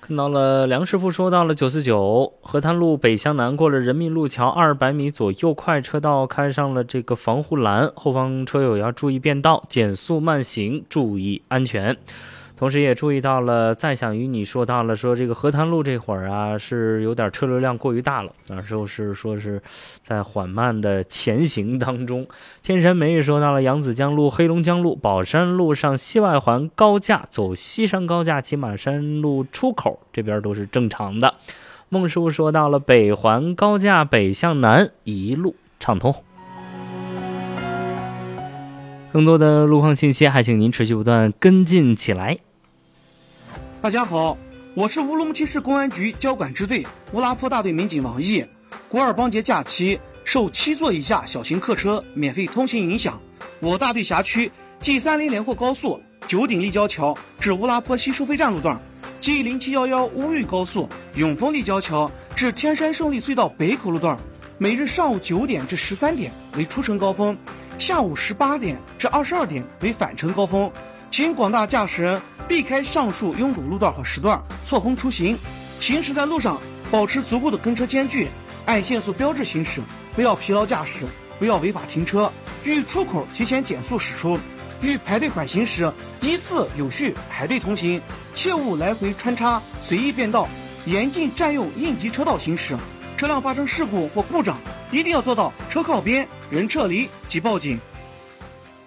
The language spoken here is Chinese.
看到了梁师傅说到了949河滩路北向南过了人民路桥200米左右快车道，开上了这个防护栏，后方车友要注意变道，减速慢行，注意安全。同时也注意到了，再想与你说到了说这个河滩路这会儿啊是有点车流量过于大了，就是说是在缓慢的前行当中。天山梅也说到了扬子江路、黑龙江路、宝山路上西外环高架走西山高架骑马山路出口这边都是正常的。孟师傅说到了北环高架北向南一路畅通。更多的路况信息还请您持续不断跟进起来。 大家好，我是乌鲁木齐市公安局交管支队乌拉坡大队民警王毅。国二邦节假期受7座以下小型客车免费通行影响，我大队辖区 G30连霍高速九鼎立交桥至乌拉坡西收费站路段， G0711乌豫高速永丰立交桥至天山胜利隧道北口路段，每日上午9点至13点为出城高峰，下午18点至22点为返程高峰，请广大驾驶人避开上述拥堵路段和时段，错峰出行。行驶在路上保持足够的跟车间距，按限速标志行驶，不要疲劳驾驶，不要违法停车，遇出口提前减速驶出，遇排队缓行时依次有序排队通行，切勿来回穿插随意变道，严禁占用应急车道行驶。车辆发生事故或故障，一定要做到车靠边、人撤离及报警。